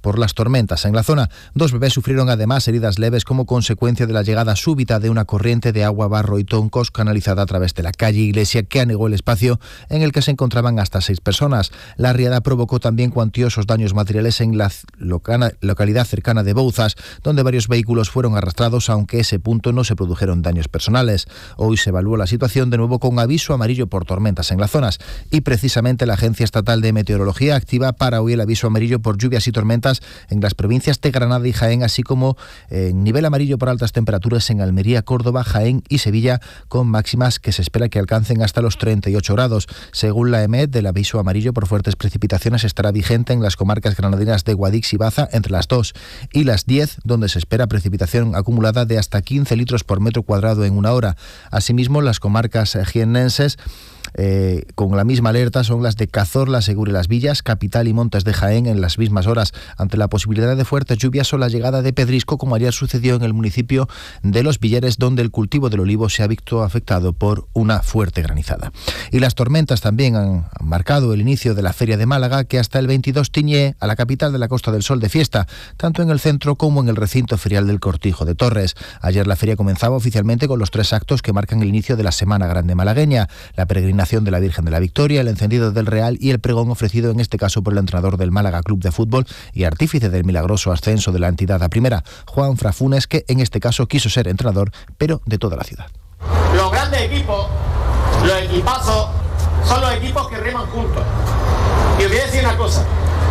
por las tormentas. En la zona, 2 bebés sufrieron además heridas leves como consecuencia de la llegada súbita de una corriente de agua, barro y troncos canalizada a través de la calle Iglesia, que anegó el espacio en el que se encontraban hasta 6 personas. La riada provocó también cuantiosos daños materiales en la localidad cercana de Bouzas, donde varios vehículos fueron arrastrados, aunque ese punto no se produjeron daños personales. Hoy se evalúa la situación de nuevo con aviso amarillo por tormentas en las zonas, y precisamente la Agencia Estatal de Meteorología activa para hoy el aviso amarillo por lluvias y tormentas en las provincias de Granada y Jaén, así como en nivel amarillo por altas temperaturas en Almería, Córdoba, Jaén y Sevilla, con máximas que se espera que alcancen hasta los 38 grados. Según la EMET, el aviso amarillo por fuertes precipitaciones estará vigente en las comarcas granadinas de Guadix y Baza entre las 2 y las 10, donde se espera precipitación acumulada de hasta 15 litros por metro cuadrado en una hora. Asimismo, las comarcas jiennenses con la misma alerta son las de Cazorla, Segura y Las Villas, Capital y Montes de Jaén en las mismas horas, ante la posibilidad de fuertes lluvias o la llegada de pedrisco, como ayer sucedió en el municipio de Los Villares, donde el cultivo del olivo se ha visto afectado por una fuerte granizada. Y las tormentas también han marcado el inicio de la Feria de Málaga, que hasta el 22 tiñe a la capital de la Costa del Sol de fiesta, tanto en el centro como en el recinto ferial del Cortijo de Torres. Ayer la feria comenzaba oficialmente con los 3 actos que marcan el inicio de la Semana Grande malagueña: la peregrinación de la Virgen de la Victoria, el encendido del Real y el pregón ofrecido en este caso por el entrenador del Málaga Club de Fútbol y artífice del milagroso ascenso de la entidad a primera, Juan Frafunes, que en este caso quiso ser entrenador, pero de toda la ciudad. Los grandes equipos, los equipazos, son los equipos que reman juntos. Y os voy a decir una cosa: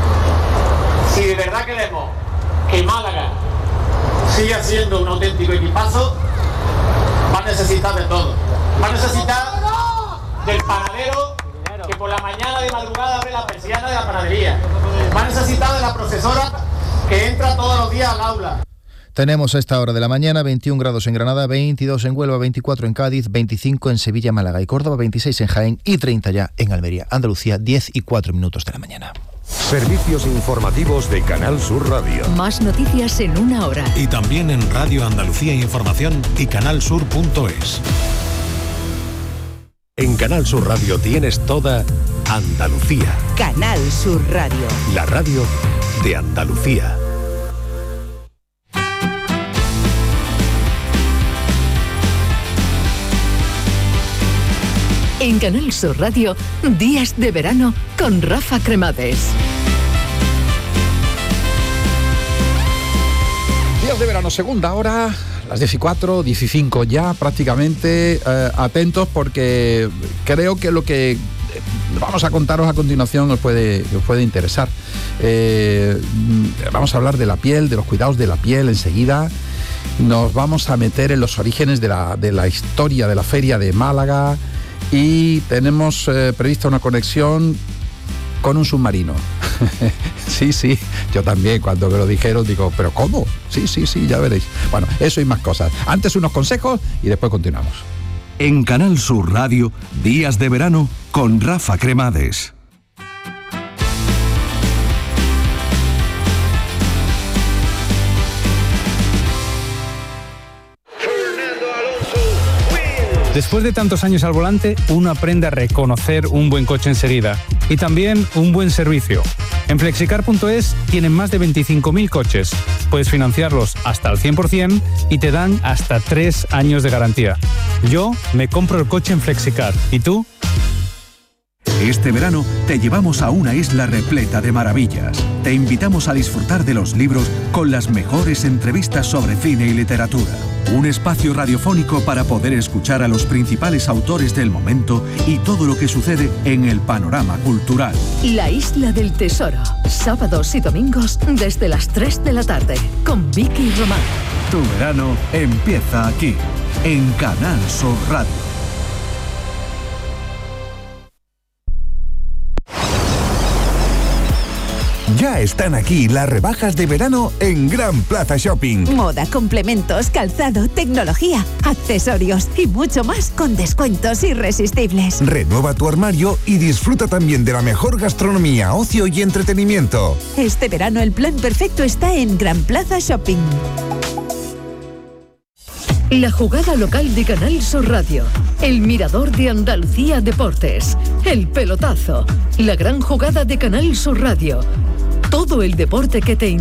si de verdad queremos que Málaga siga siendo un auténtico equipazo, va a necesitar de todo. Va a necesitar del panadero que por la mañana de madrugada abre la persiana de la panadería. Va a necesitar de la profesora que entra todos los días al aula. Tenemos a esta hora de la mañana 21 grados en Granada, 22 en Huelva, 24 en Cádiz, 25 en Sevilla, Málaga y Córdoba, 26 en Jaén y 30 ya en Almería, Andalucía, 10 y 4 minutos de la mañana. Servicios informativos de Canal Sur Radio. Más noticias en una hora. Y también en Radio Andalucía Información y canalsur.es. En Canal Sur Radio tienes toda Andalucía. Canal Sur Radio. La radio de Andalucía. En Canal Sur Radio, Días de Verano con Rafa Cremades. Días de Verano, segunda hora, las 14, 15 ya prácticamente. Atentos porque creo que lo que vamos a contaros a continuación os puede interesar. Vamos a hablar de la piel, de los cuidados de la piel enseguida. Nos vamos a meter en los orígenes de la historia de la Feria de Málaga. Y tenemos prevista una conexión con un submarino. Sí, yo también cuando me lo dijeron digo, ¿pero cómo? Sí, ya veréis. Bueno, eso y más cosas. Antes unos consejos y después continuamos. En Canal Sur Radio, Días de Verano con Rafa Cremades. Después de tantos años al volante, uno aprende a reconocer un buen coche enseguida y también un buen servicio. En Flexicar.es tienen más de 25.000 coches. Puedes financiarlos hasta el 100% y te dan hasta 3 años de garantía. Yo me compro el coche en Flexicar. ¿Y tú? Este verano te llevamos a una isla repleta de maravillas. Te invitamos a disfrutar de los libros con las mejores entrevistas sobre cine y literatura. Un espacio radiofónico para poder escuchar a los principales autores del momento y todo lo que sucede en el panorama cultural. La Isla del Tesoro, sábados y domingos desde las 3 de la tarde, con Vicky Román. Tu verano empieza aquí, en Canal Sur Radio. Ya están aquí las rebajas de verano en Gran Plaza Shopping. Moda, complementos, calzado, tecnología, accesorios y mucho más con descuentos irresistibles. Renueva tu armario y disfruta también de la mejor gastronomía, ocio y entretenimiento. Este verano el plan perfecto está en Gran Plaza Shopping. La jugada local de Canal Sur Radio, el mirador de Andalucía Deportes, el pelotazo, la gran jugada de Canal Sur Radio. Todo el deporte que te